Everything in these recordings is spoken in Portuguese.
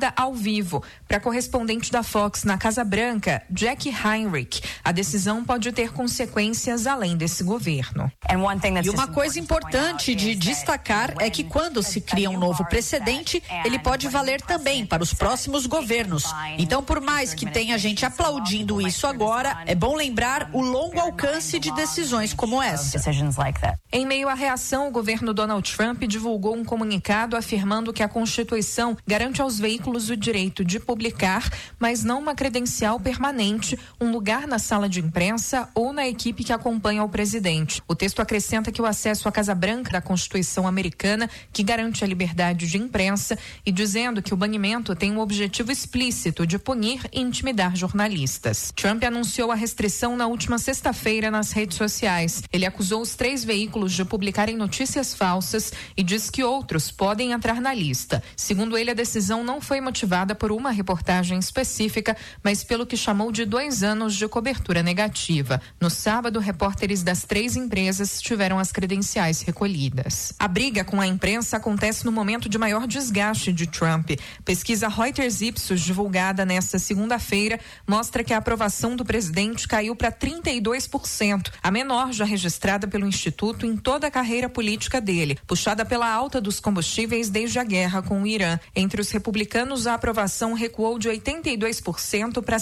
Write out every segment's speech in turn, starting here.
chamada ao vivo. Para a correspondente da Fox na Casa Branca, Jackie Heinrich, a decisão pode ter consequências além desse governo. E uma coisa importante de destacar é que quando se cria um novo precedente, ele pode valer também para os próximos governos. Então, por mais que tenha gente aplaudindo isso agora, é bom lembrar o longo alcance de decisões como essa. Em meio à reação, o governo Donald Trump divulgou um comunicado afirmando que a Constituição garante aos veículos o direito de publicar, mas não uma credencial permanente, um lugar na sala de imprensa ou na equipe que acompanha o presidente. O texto acrescenta que o acesso à Casa Branca da Constituição americana, que garante a liberdade de imprensa, e dizendo que o banimento tem um objetivo explícito de punir e intimidar jornalistas. Trump anunciou a restrição na última sexta-feira nas redes sociais. Ele acusou os 3 veículos de publicarem notícias falsas e diz que outros podem entrar na lista. Segundo ele, a decisão não foi motivada por uma reportagem específica, mas pelo que chamou de 2 anos de cobertura negativa. No sábado, repórteres das 3 empresas tiveram as credenciais recolhidas. A briga com a imprensa acontece no momento de maior desgaste de Trump. Pesquisa Reuters Ipsos, divulgada nesta segunda-feira, mostra que a aprovação do presidente caiu para 32%, a menor já registrada pelo Instituto em toda a carreira política dele, puxada pela alta dos combustíveis desde a guerra com o Irã. Entre os republicanos, a aprovação recuou de 82% para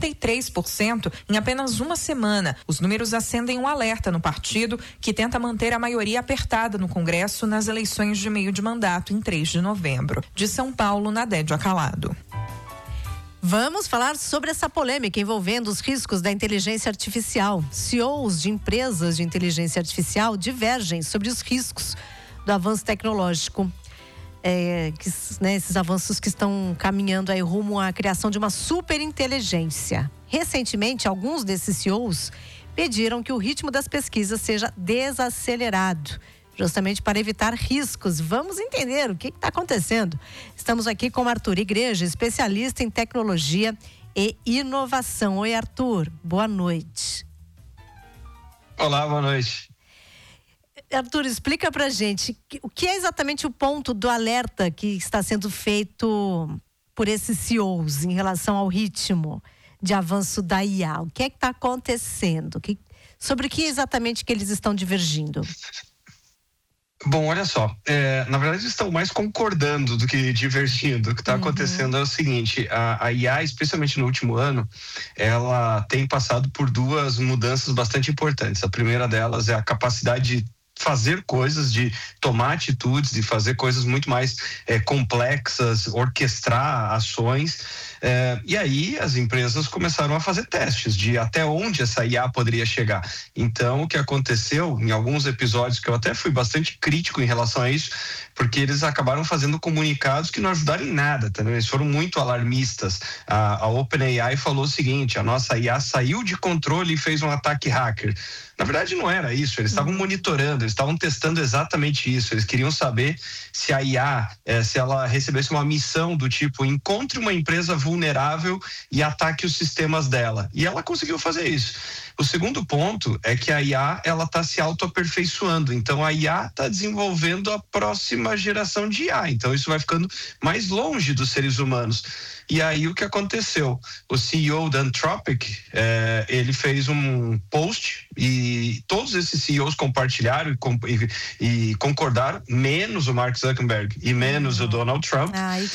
73% em apenas uma semana. Os números acendem um alerta no partido, que tenta manter a maioria apertada no Congresso nas eleições de meio de mandato em 3 de novembro. De São Paulo, Nadédio Acalado. Vamos falar sobre essa polêmica envolvendo os riscos da inteligência artificial. CEOs de empresas de inteligência artificial divergem sobre os riscos do avanço tecnológico. Esses avanços que estão caminhando aí rumo à criação de uma superinteligência. Recentemente, alguns desses CEOs pediram que o ritmo das pesquisas seja desacelerado, justamente para evitar riscos. Vamos entender o que está acontecendo. Estamos aqui com Arthur Igreja, especialista em tecnologia e inovação. Oi, Arthur, boa noite. Olá, boa noite. Arthur, explica pra gente o que é exatamente o ponto do alerta que está sendo feito por esses CEOs em relação ao ritmo de avanço da IA. O que é que está acontecendo? Sobre o que exatamente que eles estão divergindo? Bom, olha só, na verdade eles estão mais concordando do que divergindo. O que está acontecendo é o seguinte: a IA, especialmente no último ano, ela tem passado por 2 mudanças bastante importantes. A primeira delas é a capacidade de fazer coisas, de tomar atitudes, de fazer coisas muito mais complexas, orquestrar ações, e aí as empresas começaram a fazer testes de até onde essa IA poderia chegar. Então, o que aconteceu em alguns episódios, que eu até fui bastante crítico em relação a isso, porque eles acabaram fazendo comunicados que não ajudaram em nada, tá? Eles foram muito alarmistas. A OpenAI falou o seguinte: a nossa IA saiu de controle e fez um ataque hacker. Na verdade, não era isso. Eles estavam monitorando, eles estavam testando exatamente isso. Eles queriam saber se a IA, se ela recebesse uma missão do tipo: encontre uma empresa vulnerável e ataque os sistemas dela. E ela conseguiu fazer isso. O segundo ponto é que a IA, ela está se autoaperfeiçoando. Então, a IA está desenvolvendo a próxima geração de IA. Então, isso vai ficando mais longe dos seres humanos. E aí, o que aconteceu? O CEO da Anthropic, ele fez um post e todos esses CEOs compartilharam e concordaram, menos o Mark Zuckerberg e menos o Donald Trump,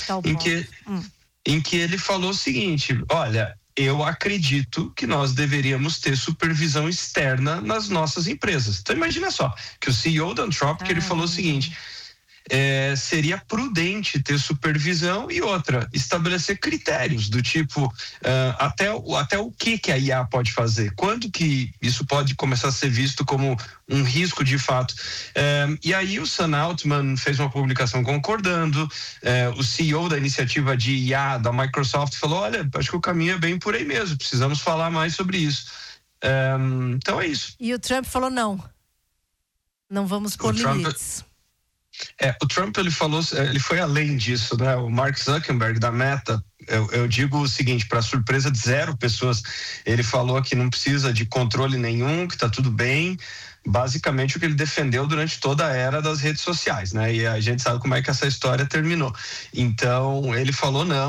em que ele falou o seguinte: olha, eu acredito que nós deveríamos ter supervisão externa nas nossas empresas. Então imagina só, que o CEO da Anthropic, ele falou o seguinte: seria prudente ter supervisão e estabelecer critérios do tipo até o que a IA pode fazer, quando que isso pode começar a ser visto como um risco de fato. E aí o Sam Altman fez uma publicação concordando. O CEO da iniciativa de IA da Microsoft falou: olha, acho que o caminho é bem por aí mesmo, precisamos falar mais sobre isso. Então é isso. E o Trump falou não vamos pôr limites. O Trump, ele foi além disso, né? O Mark Zuckerberg da Meta, eu digo o seguinte, para surpresa de 0 pessoas, ele falou que não precisa de controle nenhum, que tá tudo bem. Basicamente o que ele defendeu durante toda a era das redes sociais, né? E a gente sabe como é que essa história terminou. Então ele falou não.